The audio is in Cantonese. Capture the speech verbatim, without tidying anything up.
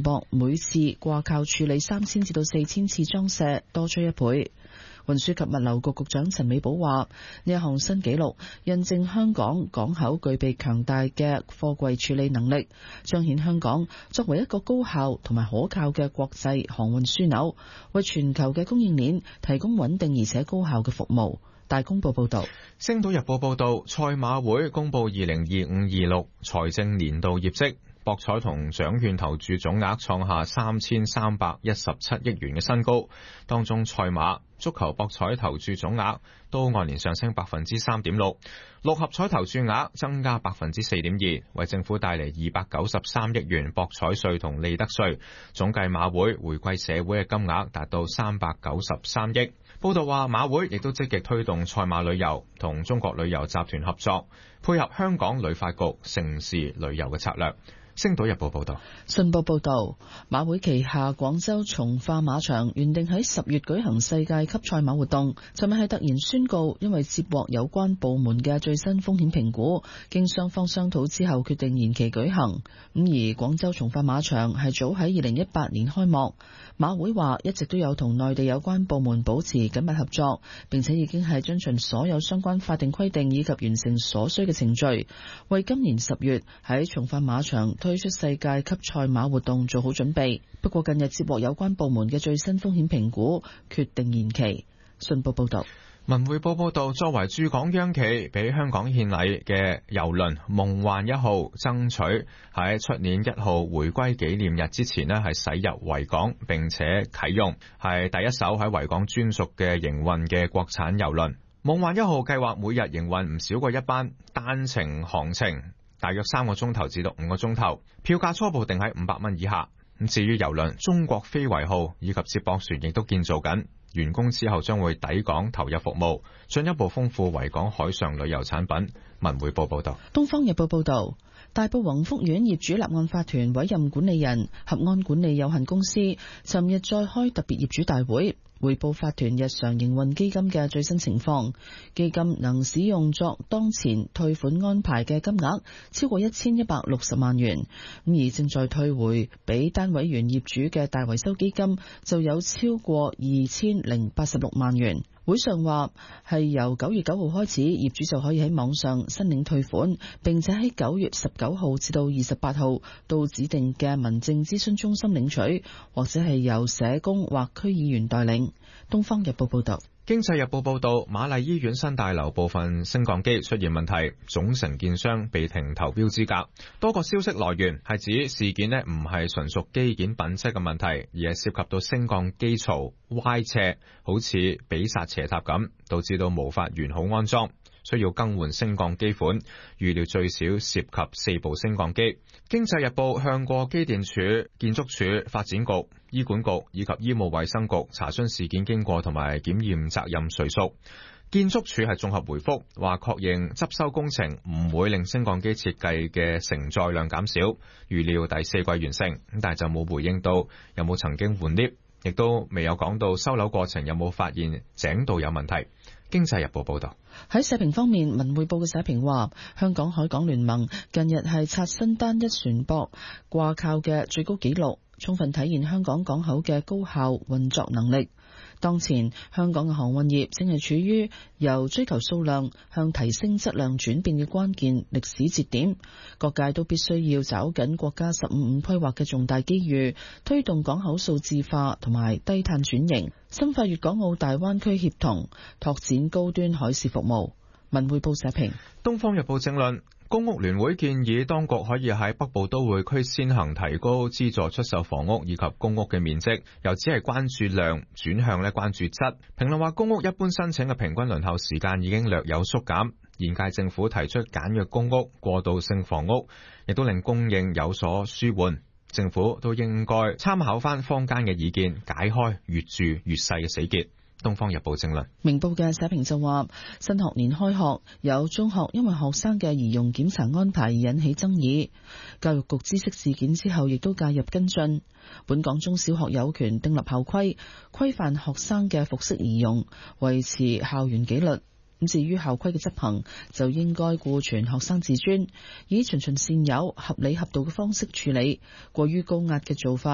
駁每次掛靠處理三千至到四千次裝卸，多出一倍。運輸及物流局局長陳美寶話：呢一項新紀錄印證香港港口具備強大嘅貨櫃處理能力，彰顯香港作為一個高效同埋可靠嘅國際航運樞紐，為全球嘅供應鏈提供穩定而且高效嘅服務。大公報報道。 星島日報報道，賽馬會公布二零二五二六財政年度業績。博彩同獎券投注總額創下三千三百一十七億元嘅新高，當中賽馬、足球博彩投注總額都按年上升百分之三點六，六合彩投注額增加百分之四點二，為政府帶嚟二百九十三億元博彩稅同利得稅，總計馬會回饋社會嘅金額達到三百九十三億。報道話，馬會亦都積極推動賽馬旅遊，同中國旅遊集團合作，配合香港旅發局城市旅遊嘅策略。星島日報報道。 信報報道，馬會旗下廣州從化馬場原定喺十月舉行世界級賽馬活動，尋日係突然宣告，因為接獲有關部門嘅最新風險評估，經雙方商討之後決定延期舉行。咁而廣州從化馬場係早喺二零一八年開幕，馬會話一直都有同內地有關部門保持緊密合作，並且已經係遵循所有相關法定規定以及完成所需嘅程序，為今年十月喺從化馬場推出世界級賽馬活動做好準備。不過近日接獲有關部門嘅最新風險評估，決定延期。信報報道。 文匯報報道，作為駐港央企，俾香港獻禮嘅郵輪夢幻一號爭取喺出年一號回歸紀念日之前呢係駛入維港並且啟用，係第一艘喺維港專屬嘅營運嘅國產郵輪。夢幻一號計劃每日營運唔少過一班單程航程，大約三個鐘頭至到五個鐘頭，票價初步定喺五百蚊以下。咁至於郵輪中國飛維號以及接駁船亦都建造緊，完工之後將會抵港投入服務，進一步豐富維港海上旅遊產品。文匯報報道。 東方日報報道，大埔宏福苑業主立案法團委任管理人合安管理有限公司尋日再開特別業主大會，匯報法團日常營運基金嘅最新情況。基金能使用作當前退款安排嘅金額超過一千一百六十萬元，咁而正在退回俾單位原業主嘅大維修基金就有超過二千零八十六萬元。會上話係由九月九號開始，業主就可以喺網上申領退款，並且喺九月十九號至到二十八號到指定嘅民政諮詢中心領取，或者係由社工或區議員代領。東方日報報道。 經濟日報報道，瑪麗醫院新大樓部分升降機出現問題，總承建商被停投標資格。多個消息來源係指事件呢唔係純屬機件品質嘅問題，而係涉及到升降機槽歪斜，好似比薩斜塔咁，導致到無法完好安裝，需要更換升降機款，預料最少涉及四部升降機。經濟日報向過機電署、建築署、發展局、醫管局以及醫務衛生局查詢事件經過同埋檢驗責任誰屬。建築署係綜合回覆，話確認執修工程唔會令升降機設計嘅承載量減少，預料第四季完成，但係就冇回應到有冇曾經換 lift， 亦都未有講到收樓過程有冇發現井道有問題。經濟日報報道。 喺社評方面，文匯報嘅社評話，香港海港聯盟近日係刷新單一船舶掛靠嘅最高紀錄，充分體現香港港口嘅高效運作能力。當前香港嘅航運業正係處於由追求數量向提升質量轉變嘅關鍵歷史節點，各界都必須要抓緊國家十五五規劃嘅重大機遇，推動港口數字化同埋低碳轉型，深化粵港澳大灣區協同，拓展高端海事服務。文匯報社評。 東方日報正論。公屋聯會建議當局可以喺北部都會區先行提高資助出售房屋以及公屋嘅面積，由只係關注量轉向咧關注質。評論話公屋一般申請嘅平均輪候時間已經略有縮減，現屆政府提出簡約公屋、過渡性房屋，亦都令供應有所舒緩。政府都應該參考翻坊間嘅意見，解開越住越細嘅死結。東方日報正論。 明報嘅社評就話，新學年開學，有中學因為學生嘅儀容檢查安排而引起爭議，教育局知悉事件之後亦都介入跟進。本港中小學有權訂立校規，規範學生嘅服飾儀容，維持校園紀律。咁至於校規嘅執行，就應該顧全學生自尊，以循循善誘、合理合道嘅方式處理。過於高壓嘅做法